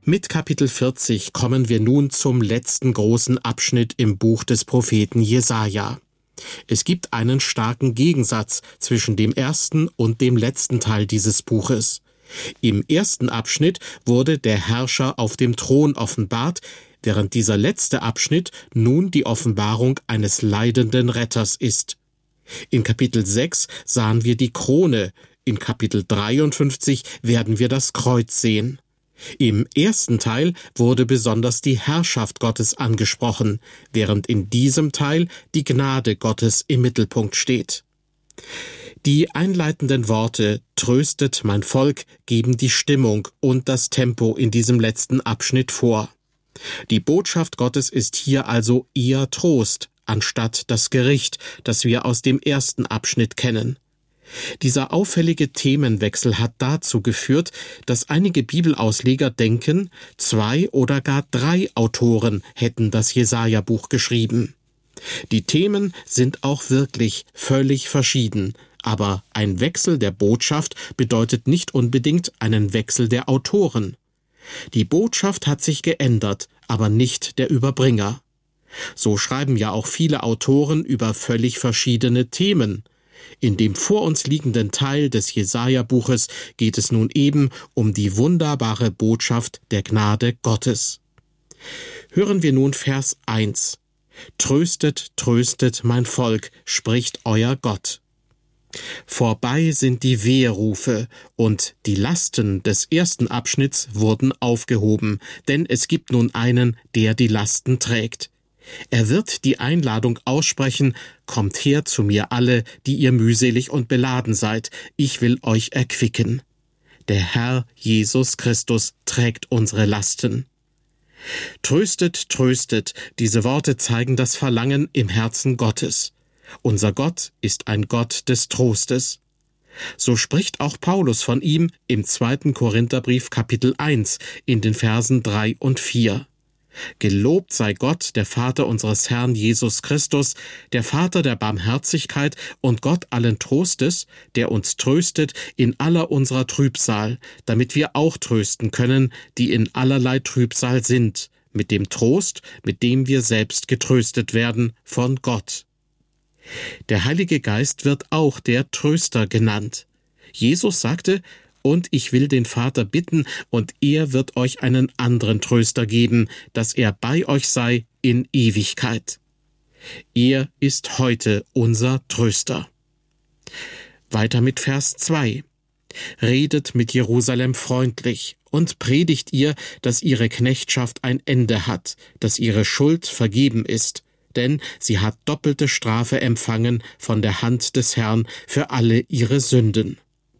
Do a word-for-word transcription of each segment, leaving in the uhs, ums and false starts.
Mit Kapitel vierzig kommen wir nun zum letzten großen Abschnitt im Buch des Propheten Jesaja. Es gibt einen starken Gegensatz zwischen dem ersten und dem letzten Teil dieses Buches. Im ersten Abschnitt wurde der Herrscher auf dem Thron offenbart, während dieser letzte Abschnitt nun die Offenbarung eines leidenden Retters ist. In Kapitel sechs sahen wir die Krone, in Kapitel dreiundfünfzig werden wir das Kreuz sehen. Im ersten Teil wurde besonders die Herrschaft Gottes angesprochen, während in diesem Teil die Gnade Gottes im Mittelpunkt steht. Die einleitenden Worte »Tröstet mein Volk« geben die Stimmung und das Tempo in diesem letzten Abschnitt vor. Die Botschaft Gottes ist hier also eher Trost, anstatt das Gericht, das wir aus dem ersten Abschnitt kennen. Dieser auffällige Themenwechsel hat dazu geführt, dass einige Bibelausleger denken, zwei oder gar drei Autoren hätten das Jesaja-Buch geschrieben. Die Themen sind auch wirklich völlig verschieden, aber ein Wechsel der Botschaft bedeutet nicht unbedingt einen Wechsel der Autoren. Die Botschaft hat sich geändert, aber nicht der Überbringer. So schreiben ja auch viele Autoren über völlig verschiedene Themen. In dem vor uns liegenden Teil des Jesaja-Buches geht es nun eben um die wunderbare Botschaft der Gnade Gottes. Hören wir nun Vers eins. Tröstet, tröstet mein Volk, spricht euer Gott. Vorbei sind die Weherufe und die Lasten des ersten Abschnitts wurden aufgehoben, denn es gibt nun einen, der die Lasten trägt. Er wird die Einladung aussprechen, kommt her zu mir alle, die ihr mühselig und beladen seid, ich will euch erquicken. Der Herr Jesus Christus trägt unsere Lasten. Tröstet, tröstet, diese Worte zeigen das Verlangen im Herzen Gottes. Unser Gott ist ein Gott des Trostes. So spricht auch Paulus von ihm im zweiten Korintherbrief Kapitel eins in den Versen drei und vier. Gelobt sei Gott, der Vater unseres Herrn Jesus Christus, der Vater der Barmherzigkeit und Gott allen Trostes, der uns tröstet in aller unserer Trübsal, damit wir auch trösten können, die in allerlei Trübsal sind, mit dem Trost, mit dem wir selbst getröstet werden von Gott. Der Heilige Geist wird auch der Tröster genannt. Jesus sagte, und ich will den Vater bitten, und er wird euch einen anderen Tröster geben, dass er bei euch sei in Ewigkeit. Er ist heute unser Tröster. Weiter mit Vers zwei. Redet mit Jerusalem freundlich und predigt ihr, dass ihre Knechtschaft ein Ende hat, dass ihre Schuld vergeben ist, denn sie hat doppelte Strafe empfangen von der Hand des Herrn für alle ihre Sünden.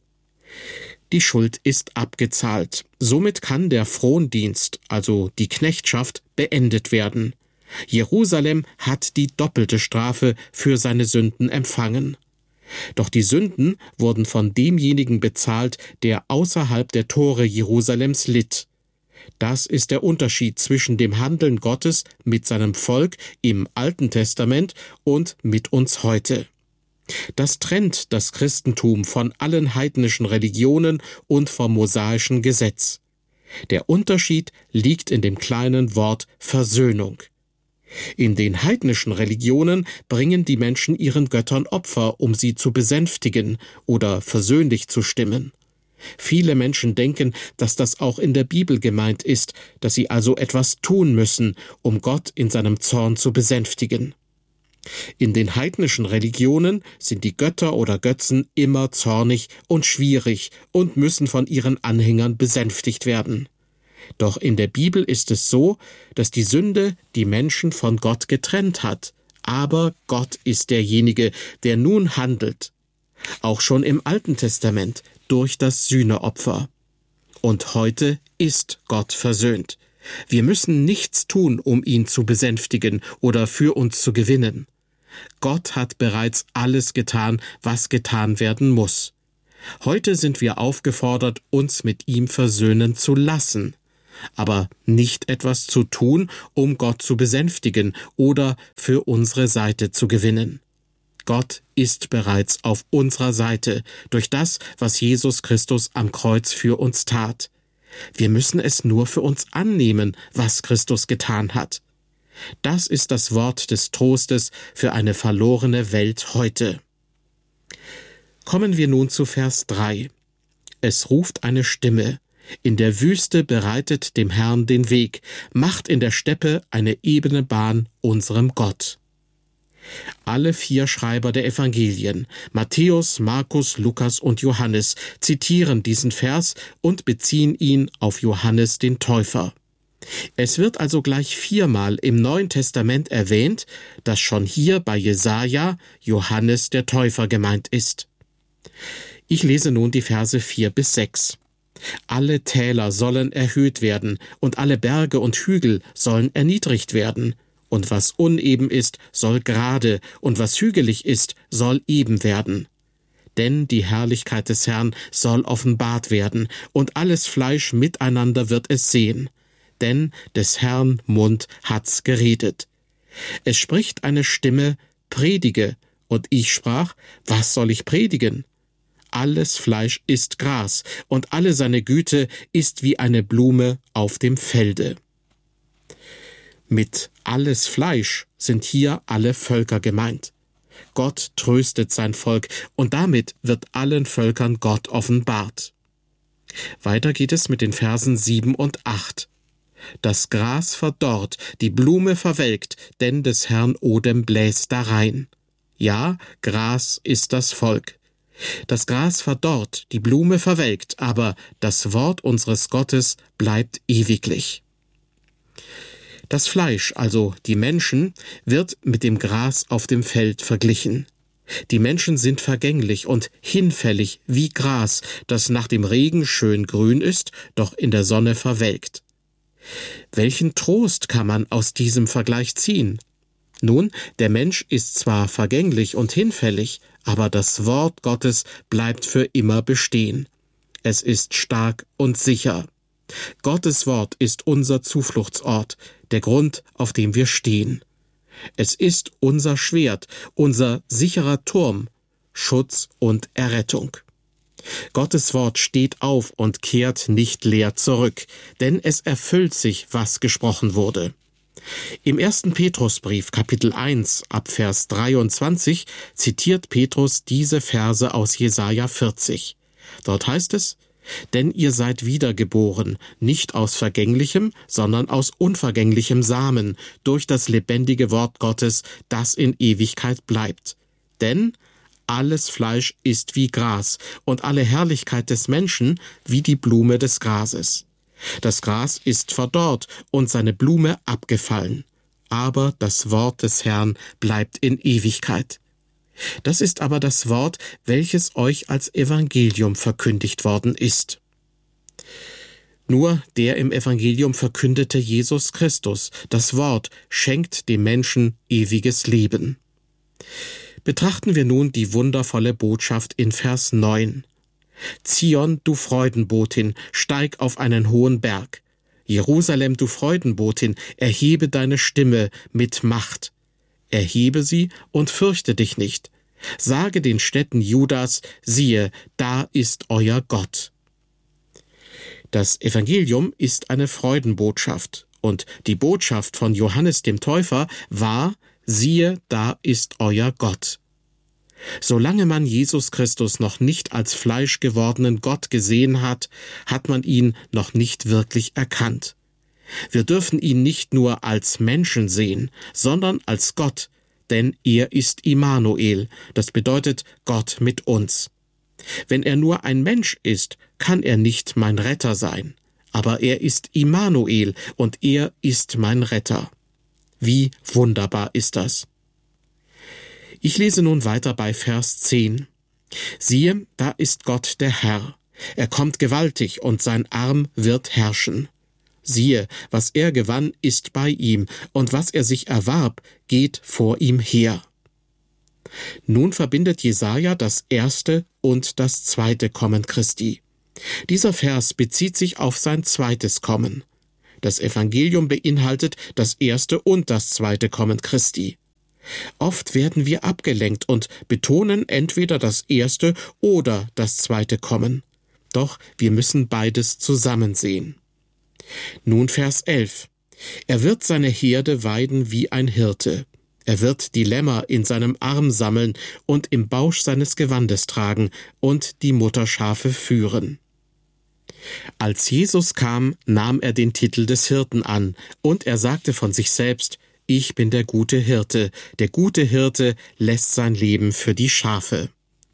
Die Schuld ist abgezahlt. Somit kann der Frondienst, also die Knechtschaft, beendet werden. Jerusalem hat die doppelte Strafe für seine Sünden empfangen. Doch die Sünden wurden von demjenigen bezahlt, der außerhalb der Tore Jerusalems litt. Das ist der Unterschied zwischen dem Handeln Gottes mit seinem Volk im Alten Testament und mit uns heute. Das trennt das Christentum von allen heidnischen Religionen und vom mosaischen Gesetz. Der Unterschied liegt in dem kleinen Wort Versöhnung. In den heidnischen Religionen bringen die Menschen ihren Göttern Opfer, um sie zu besänftigen oder versöhnlich zu stimmen. Viele Menschen denken, dass das auch in der Bibel gemeint ist, dass sie also etwas tun müssen, um Gott in seinem Zorn zu besänftigen. In den heidnischen Religionen sind die Götter oder Götzen immer zornig und schwierig und müssen von ihren Anhängern besänftigt werden. Doch in der Bibel ist es so, dass die Sünde die Menschen von Gott getrennt hat, aber Gott ist derjenige, der nun handelt. Auch schon im Alten Testament durch das Sühneopfer. Und heute ist Gott versöhnt. Wir müssen nichts tun, um ihn zu besänftigen oder für uns zu gewinnen. Gott hat bereits alles getan, was getan werden muss. Heute sind wir aufgefordert, uns mit ihm versöhnen zu lassen, aber nicht etwas zu tun, um Gott zu besänftigen oder für unsere Seite zu gewinnen. Gott ist bereits auf unserer Seite durch das, was Jesus Christus am Kreuz für uns tat. Wir müssen es nur für uns annehmen, was Christus getan hat. Das ist das Wort des Trostes für eine verlorene Welt heute. Kommen wir nun zu Vers drei. Es ruft eine Stimme: In der Wüste bereitet dem Herrn den Weg, macht in der Steppe eine ebene Bahn unserem Gott. Alle vier Schreiber der Evangelien, Matthäus, Markus, Lukas und Johannes, zitieren diesen Vers und beziehen ihn auf Johannes den Täufer. Es wird also gleich viermal im Neuen Testament erwähnt, dass schon hier bei Jesaja Johannes der Täufer gemeint ist. Ich lese nun die Verse vier bis sechs. Alle Täler sollen erhöht werden, und alle Berge und Hügel sollen erniedrigt werden. Und was uneben ist, soll gerade, und was hügelig ist, soll eben werden. Denn die Herrlichkeit des Herrn soll offenbart werden, und alles Fleisch miteinander wird es sehen. Denn des Herrn Mund hat's geredet. Es spricht eine Stimme: Predige. Und ich sprach: Was soll ich predigen? Alles Fleisch ist Gras, und alle seine Güte ist wie eine Blume auf dem Felde. Mit alles Fleisch sind hier alle Völker gemeint. Gott tröstet sein Volk, und damit wird allen Völkern Gott offenbart. Weiter geht es mit den Versen sieben und acht. Das Gras verdorrt, die Blume verwelkt, denn des Herrn Odem bläst darein. Ja, Gras ist das Volk. Das Gras verdorrt, die Blume verwelkt, aber das Wort unseres Gottes bleibt ewiglich. Das Fleisch, also die Menschen, wird mit dem Gras auf dem Feld verglichen. Die Menschen sind vergänglich und hinfällig wie Gras, das nach dem Regen schön grün ist, doch in der Sonne verwelkt. Welchen Trost kann man aus diesem Vergleich ziehen? Nun, der Mensch ist zwar vergänglich und hinfällig, aber das Wort Gottes bleibt für immer bestehen. Es ist stark und sicher. Gottes Wort ist unser Zufluchtsort, der Grund, auf dem wir stehen. Es ist unser Schwert, unser sicherer Turm, Schutz und Errettung. Gottes Wort steht auf und kehrt nicht leer zurück, denn es erfüllt sich, was gesprochen wurde. Im ersten Petrusbrief, Kapitel eins, ab Vers dreiundzwanzig, zitiert Petrus diese Verse aus Jesaja vierzig. Dort heißt es: Denn ihr seid wiedergeboren, nicht aus vergänglichem, sondern aus unvergänglichem Samen, durch das lebendige Wort Gottes, das in Ewigkeit bleibt. Denn alles Fleisch ist wie Gras, und alle Herrlichkeit des Menschen wie die Blume des Grases. Das Gras ist verdorrt und seine Blume abgefallen, aber das Wort des Herrn bleibt in Ewigkeit. Das ist aber das Wort, welches euch als Evangelium verkündigt worden ist. Nur der im Evangelium verkündete Jesus Christus, das Wort, schenkt dem Menschen ewiges Leben. Betrachten wir nun die wundervolle Botschaft in Vers neun. Zion, du Freudenbotin, steig auf einen hohen Berg. Jerusalem, du Freudenbotin, erhebe deine Stimme mit Macht. Erhebe sie und fürchte dich nicht. Sage den Städten Judas, siehe, da ist euer Gott. Das Evangelium ist eine Freudenbotschaft, und die Botschaft von Johannes dem Täufer war: Siehe, da ist euer Gott. Solange man Jesus Christus noch nicht als fleischgewordenen Gott gesehen hat, hat man ihn noch nicht wirklich erkannt. Wir dürfen ihn nicht nur als Menschen sehen, sondern als Gott, denn er ist Immanuel, das bedeutet Gott mit uns. Wenn er nur ein Mensch ist, kann er nicht mein Retter sein, aber er ist Immanuel und er ist mein Retter. Wie wunderbar ist das! Ich lese nun weiter bei Vers zehn. Siehe, da ist Gott der Herr. Er kommt gewaltig, und sein Arm wird herrschen. Siehe, was er gewann, ist bei ihm, und was er sich erwarb, geht vor ihm her. Nun verbindet Jesaja das erste und das zweite Kommen Christi. Dieser Vers bezieht sich auf sein zweites Kommen. Das Evangelium beinhaltet das erste und das zweite Kommen Christi. Oft werden wir abgelenkt und betonen entweder das erste oder das zweite Kommen. Doch wir müssen beides zusammen sehen. Nun Vers elf. Er wird seine Herde weiden wie ein Hirte. Er wird die Lämmer in seinem Arm sammeln und im Bausch seines Gewandes tragen und die Mutterschafe führen. Als Jesus kam, nahm er den Titel des Hirten an, und er sagte von sich selbst: Ich bin der gute Hirte. Der gute Hirte lässt sein Leben für die Schafe.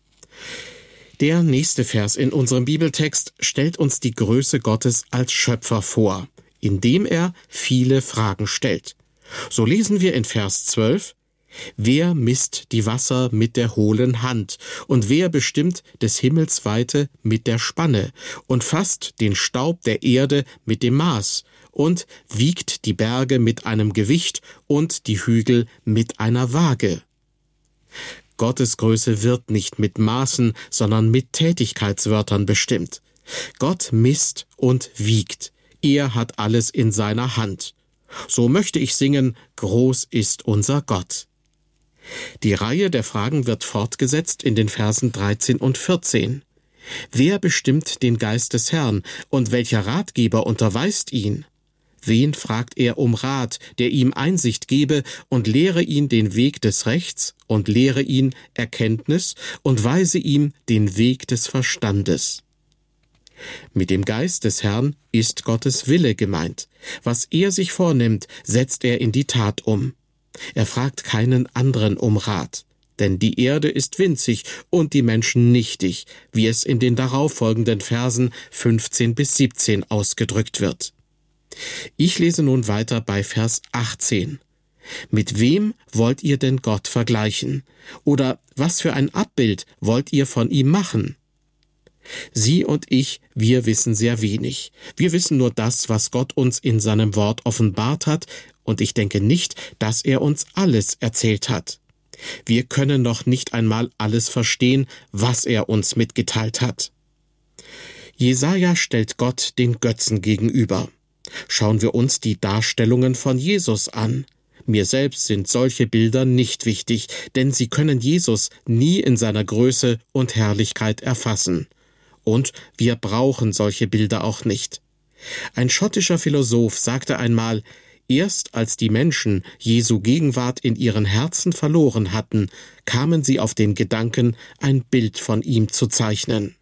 Der nächste Vers in unserem Bibeltext stellt uns die Größe Gottes als Schöpfer vor, indem er viele Fragen stellt. So lesen wir in Vers zwölf: Wer misst die Wasser mit der hohlen Hand, und wer bestimmt des Himmels Weite mit der Spanne, und fasst den Staub der Erde mit dem Maß, und wiegt die Berge mit einem Gewicht und die Hügel mit einer Waage. Gottes Größe wird nicht mit Maßen, sondern mit Tätigkeitswörtern bestimmt. Gott misst und wiegt. Er hat alles in seiner Hand. So möchte ich singen: Groß ist unser Gott. Die Reihe der Fragen wird fortgesetzt in den Versen dreizehn und vierzehn. Wer bestimmt den Geist des Herrn, und welcher Ratgeber unterweist ihn? Wen fragt er um Rat, der ihm Einsicht gebe, und lehre ihn den Weg des Rechts, und lehre ihn Erkenntnis, und weise ihm den Weg des Verstandes? Mit dem Geist des Herrn ist Gottes Wille gemeint. Was er sich vornimmt, setzt er in die Tat um. Er fragt keinen anderen um Rat, denn die Erde ist winzig und die Menschen nichtig, wie es in den darauffolgenden Versen fünfzehn bis siebzehn ausgedrückt wird. Ich lese nun weiter bei Vers achtzehn. Mit wem wollt ihr denn Gott vergleichen? Oder was für ein Abbild wollt ihr von ihm machen? Sie und ich, wir wissen sehr wenig. Wir wissen nur das, was Gott uns in seinem Wort offenbart hat, und ich denke nicht, dass er uns alles erzählt hat. Wir können noch nicht einmal alles verstehen, was er uns mitgeteilt hat. Jesaja stellt Gott den Götzen gegenüber. Schauen wir uns die Darstellungen von Jesus an. Mir selbst sind solche Bilder nicht wichtig, denn sie können Jesus nie in seiner Größe und Herrlichkeit erfassen. Und wir brauchen solche Bilder auch nicht. Ein schottischer Philosoph sagte einmal: Erst als die Menschen Jesu Gegenwart in ihren Herzen verloren hatten, kamen sie auf den Gedanken, ein Bild von ihm zu zeichnen.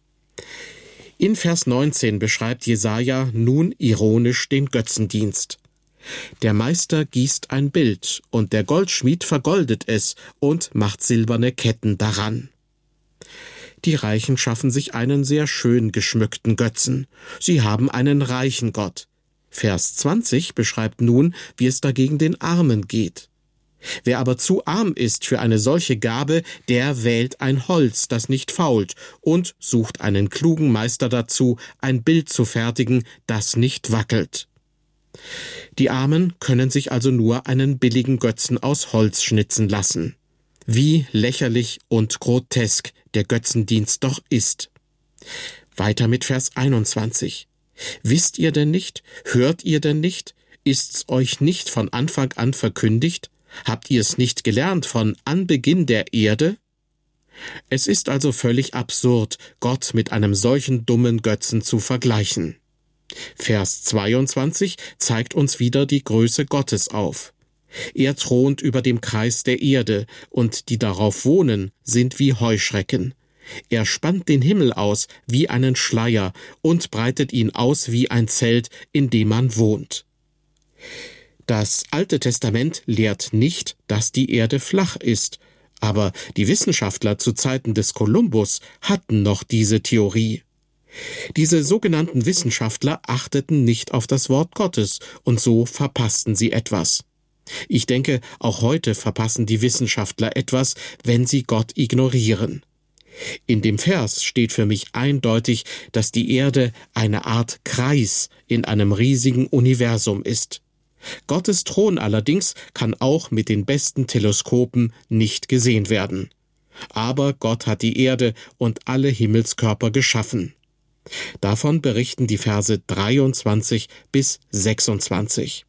In Vers neunzehn beschreibt Jesaja nun ironisch den Götzendienst. Der Meister gießt ein Bild, und der Goldschmied vergoldet es und macht silberne Ketten daran. Die Reichen schaffen sich einen sehr schön geschmückten Götzen. Sie haben einen reichen Gott. Vers zwanzig beschreibt nun, wie es dagegen den Armen geht. Wer aber zu arm ist für eine solche Gabe, der wählt ein Holz, das nicht fault, und sucht einen klugen Meister dazu, ein Bild zu fertigen, das nicht wackelt. Die Armen können sich also nur einen billigen Götzen aus Holz schnitzen lassen. Wie lächerlich und grotesk der Götzendienst doch ist. Weiter mit Vers einundzwanzig. Wisst ihr denn nicht? Hört ihr denn nicht? Ist's euch nicht von Anfang an verkündigt? Habt ihr es nicht gelernt von Anbeginn der Erde? Es ist also völlig absurd, Gott mit einem solchen dummen Götzen zu vergleichen. Vers zweiundzwanzig zeigt uns wieder die Größe Gottes auf. Er thront über dem Kreis der Erde, und die darauf wohnen, sind wie Heuschrecken. Er spannt den Himmel aus wie einen Schleier und breitet ihn aus wie ein Zelt, in dem man wohnt. Das Alte Testament lehrt nicht, dass die Erde flach ist, aber die Wissenschaftler zu Zeiten des Kolumbus hatten noch diese Theorie. Diese sogenannten Wissenschaftler achteten nicht auf das Wort Gottes, und so verpassten sie etwas. Ich denke, auch heute verpassen die Wissenschaftler etwas, wenn sie Gott ignorieren. In dem Vers steht für mich eindeutig, dass die Erde eine Art Kreis in einem riesigen Universum ist. Gottes Thron allerdings kann auch mit den besten Teleskopen nicht gesehen werden. Aber Gott hat die Erde und alle Himmelskörper geschaffen. Davon berichten die Verse dreiundzwanzig bis sechsundzwanzig.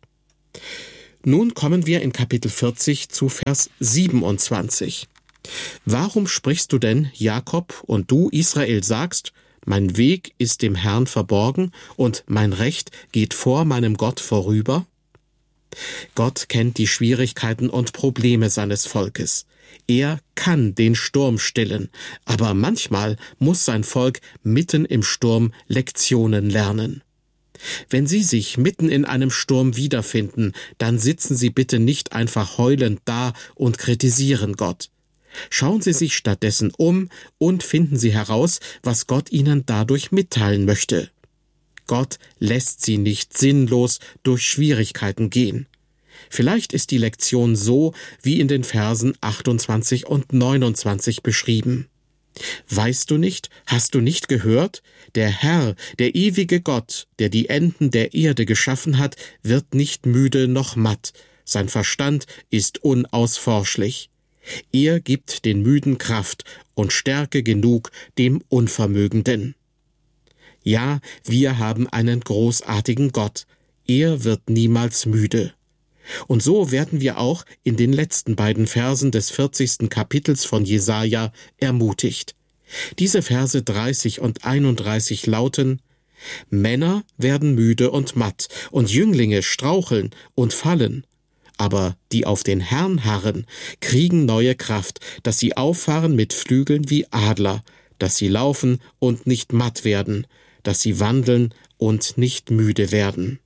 Nun kommen wir in Kapitel vierzig zu Vers siebenundzwanzig. Warum sprichst du denn, Jakob, und du, Israel, sagst, Mein Weg ist dem Herrn verborgen und mein Recht geht vor meinem Gott vorüber? Gott kennt die Schwierigkeiten und Probleme seines Volkes. Er kann den Sturm stillen, aber manchmal muss sein Volk mitten im Sturm Lektionen lernen. Wenn Sie sich mitten in einem Sturm wiederfinden, dann sitzen Sie bitte nicht einfach heulend da und kritisieren Gott. Schauen Sie sich stattdessen um und finden Sie heraus, was Gott Ihnen dadurch mitteilen möchte. Gott lässt Sie nicht sinnlos durch Schwierigkeiten gehen. Vielleicht ist die Lektion so wie in den Versen achtundzwanzig und neunundzwanzig beschrieben. Weißt du nicht, hast du nicht gehört? Der Herr, der ewige Gott, der die Enden der Erde geschaffen hat, wird nicht müde noch matt. Sein Verstand ist unausforschlich. Er gibt den Müden Kraft und Stärke genug dem Unvermögenden. Ja, wir haben einen großartigen Gott. Er wird niemals müde. Und so werden wir auch in den letzten beiden Versen des vierzigsten Kapitels von Jesaja ermutigt. Diese Verse dreißig und einunddreißig lauten: Männer werden müde und matt, und Jünglinge straucheln und fallen. Aber die auf den Herrn harren, kriegen neue Kraft, dass sie auffahren mit Flügeln wie Adler, dass sie laufen und nicht matt werden, dass sie wandeln und nicht müde werden.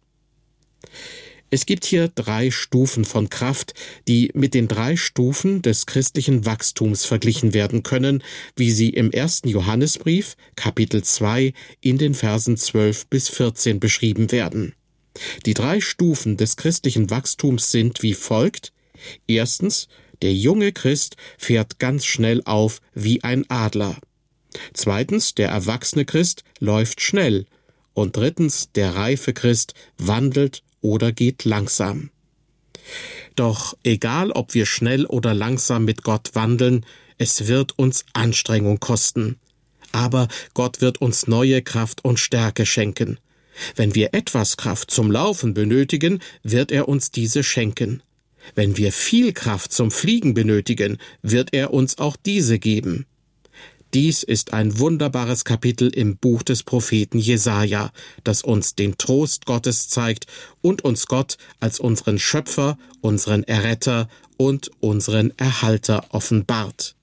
Es gibt hier drei Stufen von Kraft, die mit den drei Stufen des christlichen Wachstums verglichen werden können, wie sie im ersten Johannesbrief, Kapitel zwei, in den Versen zwölf bis vierzehn beschrieben werden. Die drei Stufen des christlichen Wachstums sind wie folgt. Erstens, der junge Christ fährt ganz schnell auf wie ein Adler. Zweitens, der erwachsene Christ läuft schnell. Und drittens, der reife Christ wandelt oder geht langsam. Doch egal, ob wir schnell oder langsam mit Gott wandeln, es wird uns Anstrengung kosten. Aber Gott wird uns neue Kraft und Stärke schenken. Wenn wir etwas Kraft zum Laufen benötigen, wird er uns diese schenken. Wenn wir viel Kraft zum Fliegen benötigen, wird er uns auch diese geben. Dies ist ein wunderbares Kapitel im Buch des Propheten Jesaja, das uns den Trost Gottes zeigt und uns Gott als unseren Schöpfer, unseren Erretter und unseren Erhalter offenbart.